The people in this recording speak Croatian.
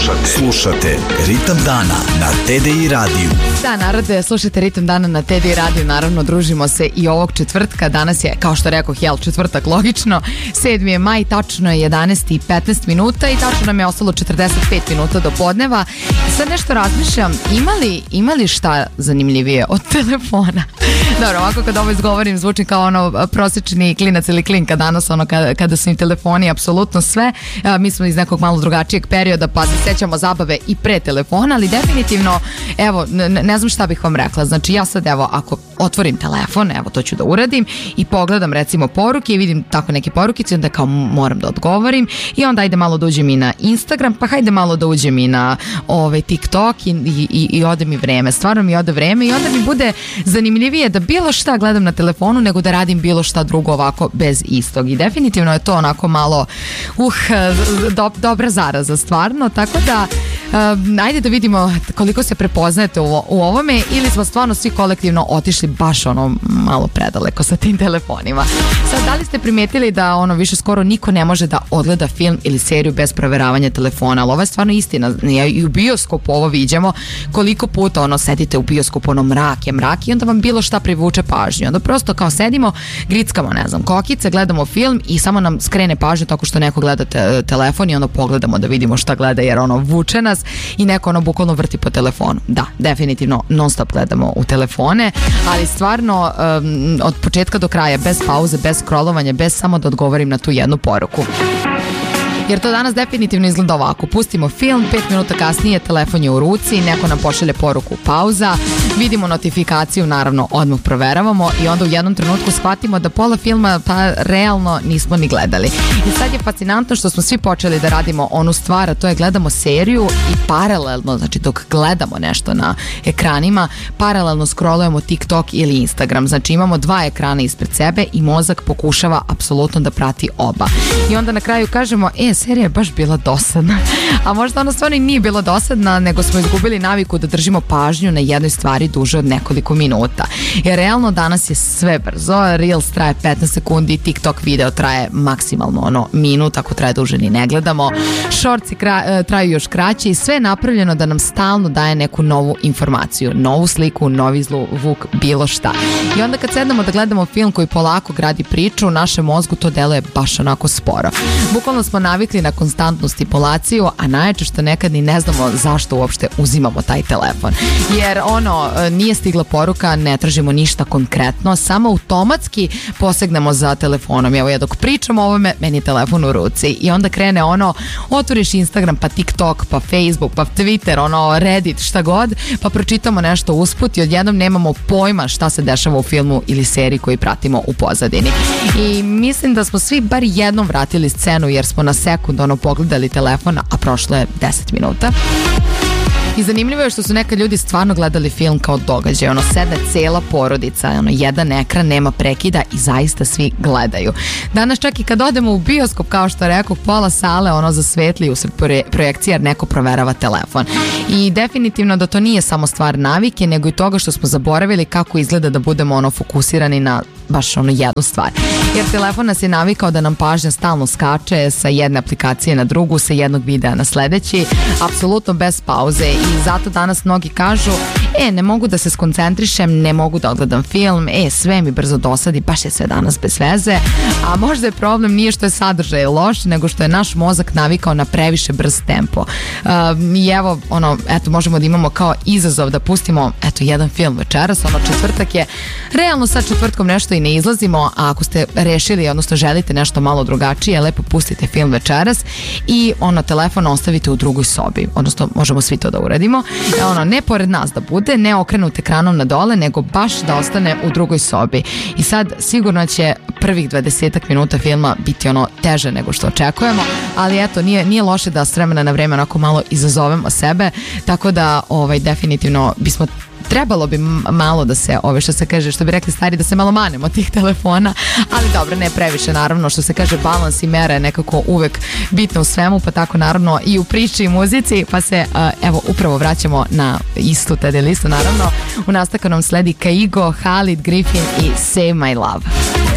Slušate Ritam dana na TDI radiju. Da, narode, slušajte Ritam dana na TDI radiju. Naravno, družimo se i ovog četvrtka. Danas je, kao što rekoh, četvrtak, logično. 7. je maj, tačno je 11 i 15 minuta i tačno nam je ostalo 45 minuta do podneva. I sad nešto razmišljam, ima li šta zanimljivije od telefona? Dobro, ovako kad ovo izgovorim zvuči kao ono prosječni klinac ili klinka danas, ono kada su im telefoni apsolutno sve. Mi smo iz nekog malo drugačijeg perioda, pa se sećamo zabave i pre telefona, ali definitivno, evo, ne znam šta bih vam rekla. Znači ja sad, evo, ako otvorim telefon, evo to ću da uradim i pogledam recimo poruke i vidim tako neke porukice, onda kao moram da odgovorim i onda ajde malo da uđem i na Instagram, pa hajde malo da uđem i na TikTok i ode mi vreme, stvarno mi ode vreme i onda mi bude zanimljivije da bilo šta gledam na telefonu nego da radim bilo šta drugo ovako bez istog i definitivno je to onako malo dobra zaraza stvarno, tako da ajde da vidimo koliko se prepoznajete u ovome ili smo stvarno svi kolektivno otišli baš ono malo predaleko sa tim telefonima. Sad, da li ste primetili da ono više skoro niko ne može da odgleda film ili seriju bez proveravanja telefona, ali ovo je stvarno istina. I u bioskopu ovo viđamo koliko puta ono sedite u bioskopu, ono mrak je i onda vam bilo šta privuče pažnju. Onda prosto kao sedimo, grickamo, ne znam, kokice, gledamo film i samo nam skrene pažnju tako što neko gleda telefon i onda pogledamo da vidimo šta gleda jer ono vuče nas i neko ono bukvalno vrti po telefonu. Da, definitivno non stop gledamo u telefone, ali stvarno od početka do kraja, bez pauze, bez scrollovanja, bez samo da odgovorim na tu jednu poruku. Jer to danas definitivno izgleda ovako. Pustimo film, 5 minuta kasnije telefon je u ruci, neko nam pošalje poruku pauza, vidimo notifikaciju, naravno odmah proveravamo i onda u jednom trenutku shvatimo da pola filma pa realno nismo ni gledali. I sad je fascinantno što smo svi počeli da radimo onu stvar, a to je gledamo seriju i paralelno, znači dok gledamo nešto na ekranima, paralelno scrollujemo TikTok ili Instagram. Znači imamo dva ekrana ispred sebe i mozak pokušava apsolutno da prati oba. I onda na kraju kažemo, serija je baš bila dosadna. A možda ona stvarno i nije bila dosadna, nego smo izgubili naviku da držimo pažnju na jednoj stvari duže od nekoliko minuta. Jer realno danas je sve brzo. Reels traje 15 sekundi, TikTok video traje maksimalno minut, ako traje duže ni ne gledamo. Shortsi traju još kraće i sve je napravljeno da nam stalno daje neku novu informaciju, novu sliku, novi zvuk, bilo šta. I onda kad sednemo da gledamo film koji polako gradi priču, u našem mozgu to deluje baš onako sporo. Bukvalno smo navikli na konstantnu stipulaciju, a najčešće što nekad ni ne znamo zašto uopšte uzimamo taj telefon. Jer nije stigla poruka, ne tražimo ništa konkretno, samo automatski posegnemo za telefonom. Evo ja dok pričam o ovome, meni je telefon u ruci i onda krene otvoriš Instagram, pa TikTok, pa Facebook, pa Twitter, Reddit, šta god, pa pročitamo nešto usput i odjednom nemamo pojma šta se dešava u filmu ili seriji koju pratimo u pozadini. I mislim da smo svi bar jednom vratili scenu jer smo na sekund pogledali telefon, a prošlo je 10 minuta. I zanimljivo je što su neka ljudi stvarno gledali film kao događaj, sedne cela porodica, jedan ekran, nema prekida i zaista svi gledaju. Danas čak i kad odemo u bioskop, kao što rekao, pola sale zasvetli usred projekcije jer neko proverava telefon. I definitivno da to nije samo stvar navike, nego i toga što smo zaboravili kako izgleda da budemo fokusirani na baš jednu stvar. Jer telefon nas je navikao da nam pažnja stalno skače sa jedne aplikacije na drugu, sa jednog videa na sledeći, apsolutno bez pauze i zato danas mnogi kažu ne mogu da se skoncentrišem, ne mogu da odgledam film, sve mi brzo dosadi, baš je sve danas bez veze, a možda je problem nije što je sadržaj loš, nego što je naš mozak navikao na previše brz tempo. I evo, možemo da imamo kao izazov da pustimo, jedan film večeras, četvrtak je, realno sad četvrtkom nešto i ne izlazimo, a ako ste rešili, odnosno želite nešto malo drugačije, lepo pustite film večeras i telefon ostavite u drugoj sobi, odnosno možemo svi to da uradimo, ne pored nas da bude, ne okrenut ekranom na dole, nego baš da ostane u drugoj sobi. I sad sigurno će prvih 20 minuta filma biti teže nego što očekujemo, ali eto, nije loše da s vremena na vreme malo izazovemo sebe, tako da definitivno trebalo bi malo da se, što se kaže, što bi rekli stari, da se malo manemo tih telefona, ali dobro, ne previše, naravno, što se kaže, balans i mera je nekako uvek bitno u svemu, pa tako naravno i u priči i muzici, pa se, evo, upravo vraćamo na istu TD listu, naravno, u nastavku nam sledi Kaigo, Halid, Griffin i Save My Love.